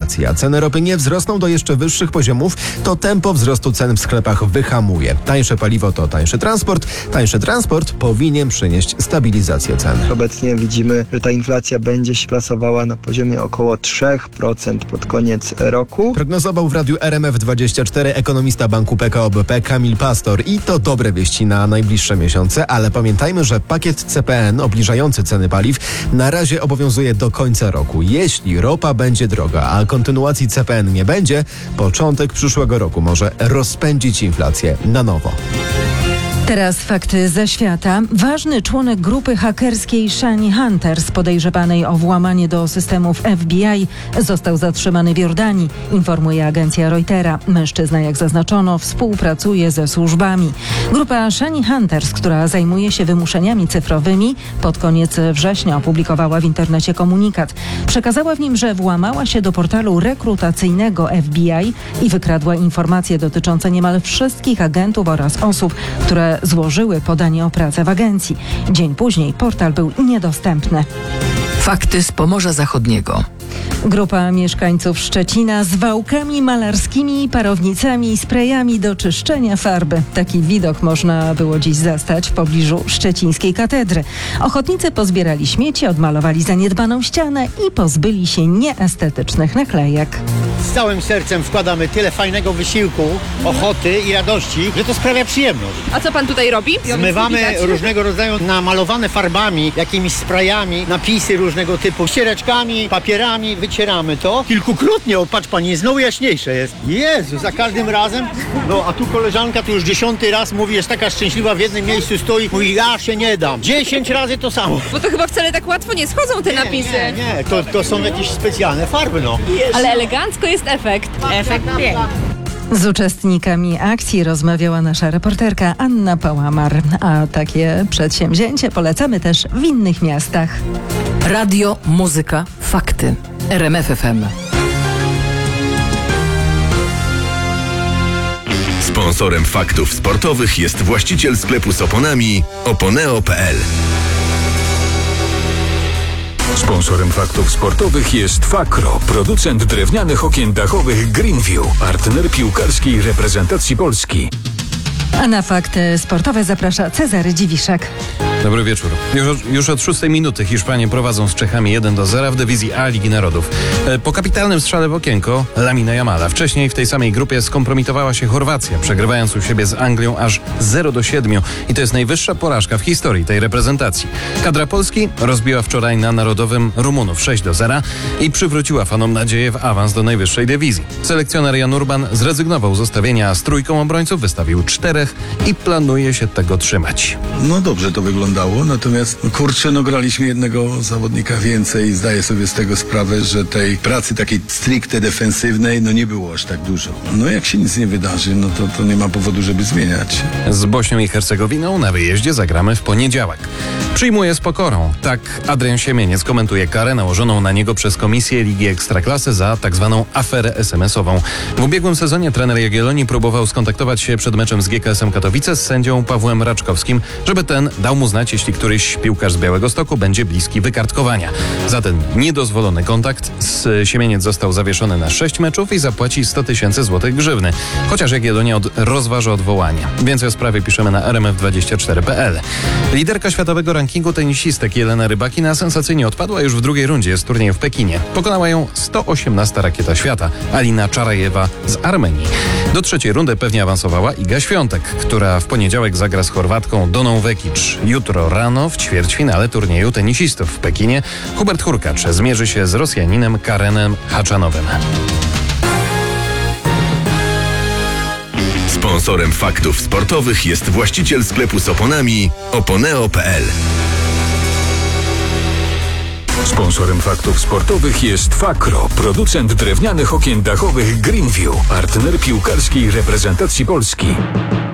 inflacji, a ceny ropy nie wzrosną do jeszcze wyższych poziomów, to tempo wzrostu cen w sklepach wyhamuje. Tańsze paliwo to tańszy transport. Tańszy transport powinien przynieść stabilizację cen. Obecnie widzimy, że ta inflacja będzie się plasowała na poziomie około 3% pod koniec roku. Prognozował w radiu RMF24 ekonomista banku PKO BP Kamil Pastor i to dobre wieści na najbliższe miesiące, ale pamiętajmy, że pakiet CPN obniżający ceny paliw na razie obowiązuje do końca roku. Jeśli ropa będzie droga, a kontynuacji CPN nie będzie, początek przyszłego roku może rozpędzić inflację na nowo. Teraz fakty ze świata. Ważny członek grupy hakerskiej Shani Hunters, podejrzewanej o włamanie do systemów FBI, został zatrzymany w Jordanii, informuje agencja Reutera. Mężczyzna, jak zaznaczono, współpracuje ze służbami. Grupa Shani Hunters, która zajmuje się wymuszeniami cyfrowymi, pod koniec września opublikowała w internecie komunikat. Przekazała w nim, że włamała się do portalu rekrutacyjnego FBI i wykradła informacje dotyczące niemal wszystkich agentów oraz osób, które złożyły podanie o pracę w agencji. Dzień później portal był niedostępny. Fakty z Pomorza Zachodniego. Grupa mieszkańców Szczecina z wałkami malarskimi, parownicami i sprayami do czyszczenia farby. Taki widok można było dziś zastać w pobliżu szczecińskiej katedry. Ochotnicy pozbierali śmieci, odmalowali zaniedbaną ścianę i pozbyli się nieestetycznych naklejek. Z całym sercem wkładamy tyle fajnego wysiłku, ochoty i radości, że to sprawia przyjemność. A co pan tutaj robi? Zmywamy różnego rodzaju namalowane farbami, jakimiś sprayami, napisy różnego typu, ściereczkami, papierami, wycieramy to. Kilkukrotnie, o patrz pani, znowu jaśniejsze jest. Jezu, za każdym razem. No a tu koleżanka tu już 10. raz mówi, jest taka szczęśliwa, w jednym miejscu stoi, mówi, ja się nie dam. 10 razy to samo. Bo to chyba wcale tak łatwo nie schodzą te napisy. Nie, to są jakieś specjalne farby, no. Ale elegancko jest efekt. Efekt piękny. Z uczestnikami akcji rozmawiała nasza reporterka Anna Pałamar. A takie przedsięwzięcie polecamy też w innych miastach. Radio, muzyka, fakty. RMF FM. Sponsorem faktów sportowych jest właściciel sklepu z oponami Oponeo.pl. Sponsorem faktów sportowych jest Fakro, producent drewnianych okien dachowych Greenview, partner piłkarskiej reprezentacji Polski. A na fakty sportowe zaprasza Cezary Dziwiszek. Dobry wieczór. Już od 6 minuty Hiszpanie prowadzą z Czechami 1-0 w dywizji A Ligi Narodów. Po kapitalnym strzale w okienko Lamina Jamala. Wcześniej w tej samej grupie skompromitowała się Chorwacja, przegrywając u siebie z Anglią aż 0-7 i to jest najwyższa porażka w historii tej reprezentacji. Kadra Polski rozbiła wczoraj na Narodowym Rumunów 6-0 i przywróciła fanom nadzieję w awans do najwyższej dywizji. Selekcjoner Jan Urban zrezygnował z ustawienia z trójką obrońców, wystawił 4 i planuje się tego trzymać. No dobrze to wyglądało, natomiast graliśmy jednego zawodnika więcej i zdaję sobie z tego sprawę, że tej pracy takiej stricte defensywnej nie było aż tak dużo. No jak się nic nie wydarzy, to nie ma powodu, żeby zmieniać. Z Bośnią i Hercegowiną na wyjeździe zagramy w poniedziałek. Przyjmuje z pokorą. Tak Adrian Siemieniec komentuje karę nałożoną na niego przez Komisję Ligi Ekstraklasy za tak zwaną aferę SMS-ową. W ubiegłym sezonie trener Jagiellonii próbował skontaktować się przed meczem z GKS-em Katowice z sędzią Pawłem Raczkowskim, żeby ten dał mu znać, jeśli któryś piłkarz z Białegostoku będzie bliski wykartkowania. Za ten niedozwolony kontakt Siemieniec został zawieszony na 6 meczów i zapłaci 100 000 złotych grzywny. Chociaż Jagiellonia rozważa odwołanie. Więcej o sprawie piszemy na rmf24.pl. Liderka światowego rankingu tenisistek Jelena Rybakina sensacyjnie odpadła już w drugiej rundzie z turnieju w Pekinie. Pokonała ją 118 rakieta świata, Alina Czarajewa z Armenii. Do trzeciej rundy pewnie awansowała Iga Świątek, która w poniedziałek zagra z Chorwatką Doną Vekic. Jutro rano w ćwierćfinale turnieju tenisistów w Pekinie Hubert Hurkacz zmierzy się z Rosjaninem Karenem Haczanowem. Sponsorem faktów sportowych jest właściciel sklepu z oponami Oponeo.pl. Sponsorem faktów sportowych jest Fakro, producent drewnianych okien dachowych Greenview, partner piłkarskiej reprezentacji Polski.